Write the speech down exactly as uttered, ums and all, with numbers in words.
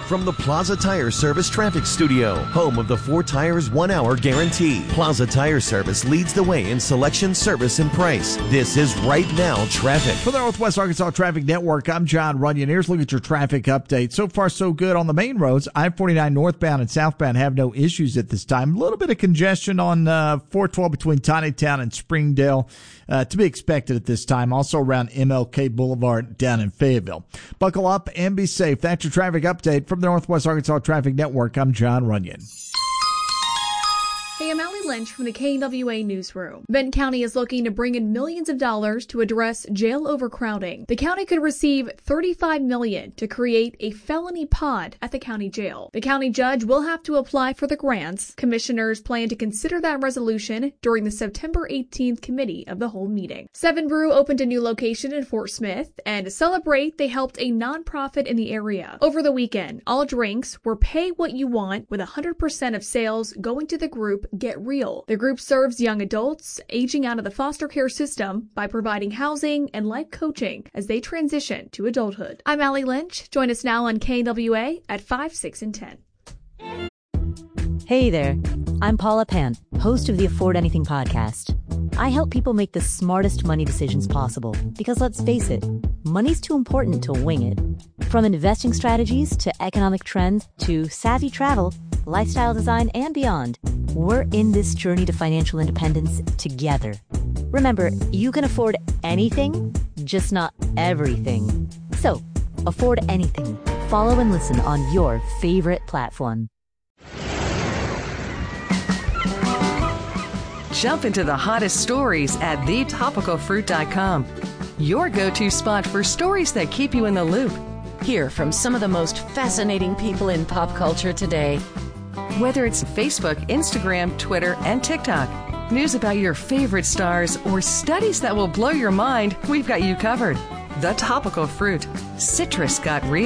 from the Plaza Tire Service Traffic Studio, home of the four tires, one hour guarantee. Plaza Tire Service leads the way in selection, service, and price. This is Right Now Traffic. For the Northwest Arkansas Traffic Network, I'm John Runyon. Here's a look at your traffic update. So far, so good on the main roads. I forty-nine northbound and southbound have no issues at this time. A little bit of congestion on uh, four twelve between Tinytown and Springdale, uh, to be expected at this time. Also around M L K Boulevard down in Fayetteville. Buckle up and be safe. That's your traffic update from the Northwest Arkansas Traffic Network. I'm John Runyon. Hey, I'm Allie Lynch from the K N W A Newsroom. Benton County is looking to bring in millions of dollars to address jail overcrowding. The county could receive thirty-five million dollars to create a felony pod at the county jail. The county judge will have to apply for the grants. Commissioners plan to consider that resolution during the September eighteenth Committee of the Whole meeting. Seven Brew opened a new location in Fort Smith, and to celebrate, they helped a nonprofit in the area. Over the weekend, all drinks were pay what you want, with one hundred percent of sales going to the group Get Real. The group serves young adults aging out of the foster care system by providing housing and life coaching as they transition to adulthood. I'm Allie Lynch. Join us now on K N W A at five, six, and ten. Hey there. I'm Paula Pant, host of the Afford Anything podcast. I help people make the smartest money decisions possible because, let's face it, money's too important to wing it. From investing strategies to economic trends to savvy travel, lifestyle design, and beyond, we're in this journey to financial independence together. Remember, you can afford anything, just not everything. So, afford anything. Follow and listen on your favorite platform. Jump into the hottest stories at the topical fruit dot com. Your go-to spot for stories that keep you in the loop. Hear from some of the most fascinating people in pop culture today. Whether it's Facebook, Instagram, Twitter, and TikTok, news about your favorite stars, or studies that will blow your mind, we've got you covered. The Topical Fruit. Citrus got real.